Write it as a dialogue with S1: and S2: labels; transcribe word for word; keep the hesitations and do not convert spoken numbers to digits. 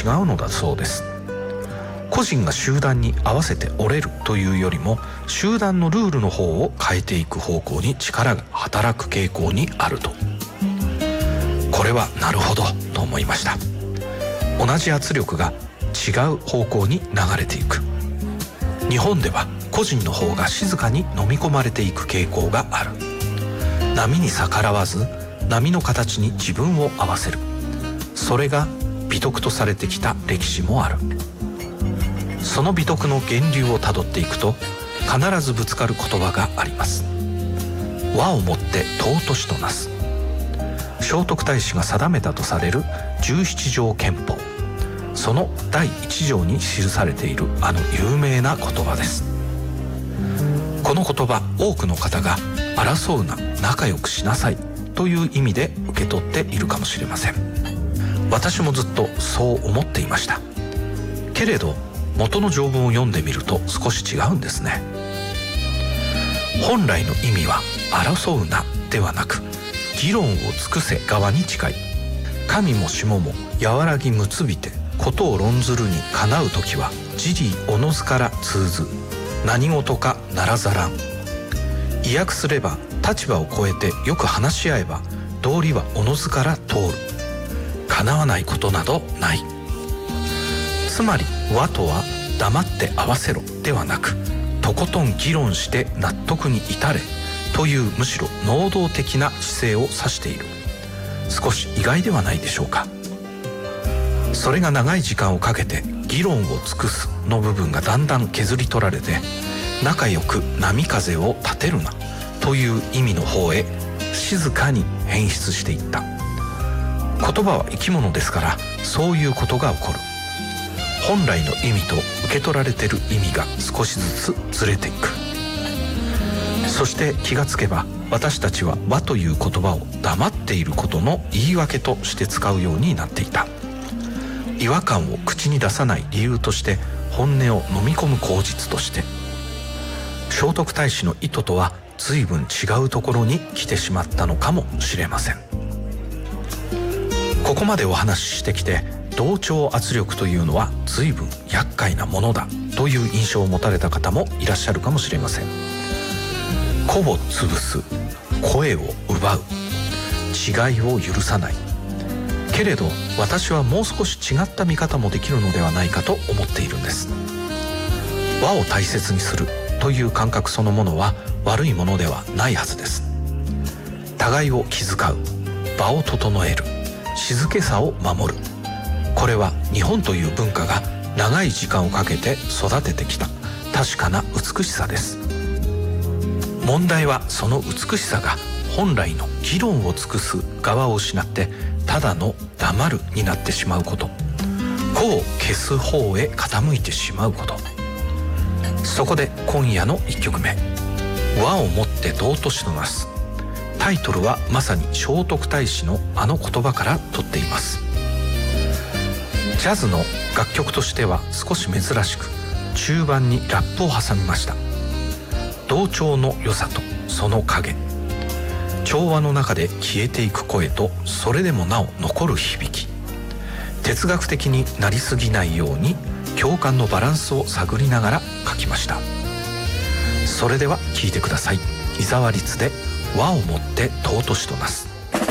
S1: 違うのだそうです。個人が集団に合わせて折れるというよりも、集団のルールの方を変えていく方向に力が働く傾向にあると。これはなるほどと思いました。同じ圧力が違う方向に流れていく。日本では個人の方が静かに飲み込まれていく傾向がある。波に逆らわず、波の形に自分を合わせる。それが美徳とされてきた歴史もある。その美徳の源流をたどっていくと、必ずぶつかる言葉があります。和をもって尊しとなす。聖徳太子が定めたとされる十七条憲法、そのだいいち条に記されているあの有名な言葉です。この言葉、多くの方が争うな、仲良くしなさいという意味で受け取っているかもしれません。私もずっとそう思っていました。けれど元の条文を読んでみると少し違うんですね。本来の意味は争うなではなく、議論を尽くせ側に近い。神も下も和らぎ結びて、ことを論ずるにかなうときは自利おのずから通ず、何事かならざらん。意訳すれば、立場を超えてよく話し合えば道理はおのずから通る。叶わないことなどない。つまり和とは黙って合わせろではなく、とことん議論して納得に至れという、むしろ能動的な姿勢を指している。少し意外ではないでしょうか。それが長い時間をかけて議論を尽くすの部分がだんだん削り取られて、仲良く波風を立てるなという意味の方へ静かに変質していった。言葉は生き物ですから、そういうことが起こる。本来の意味と受け取られている意味が少しずつずれていく。そして気がつけば、私たちは和という言葉を黙っていることの言い訳として使うようになっていた。違和感を口に出さない理由として、本音を飲み込む口実として。聖徳太子の意図とは随分違うところに来てしまったのかもしれません。ここまでお話ししてきて、同調圧力というのは随分厄介なものだという印象を持たれた方もいらっしゃるかもしれません。個を潰す、声を奪う、違いを許さない。けれど私はもう少し違った見方もできるのではないかと思っているんです。和を大切にするという感覚そのものは悪いものではないはずです。互いを気遣う、場を整える、静けさを守る。これは日本という文化が長い時間をかけて育ててきた確かな美しさです。問題はその美しさが本来の議論を尽くす側を失って、ただの黙るになってしまうこと、個を消す方へ傾いてしまうこと。そこで今夜のいっきょくめ、和をもって尊しとなす。タイトルはまさに聖徳太子のあの言葉から取っています。ジャズの楽曲としては少し珍しく、中盤にラップを挟みました。同調の良さとその影、調和の中で消えていく声と、それでもなお残る響き。哲学的になりすぎないように共感のバランスを探りながら書きました。それでは聴いてください。伊沢律で和をもって尊しとなす。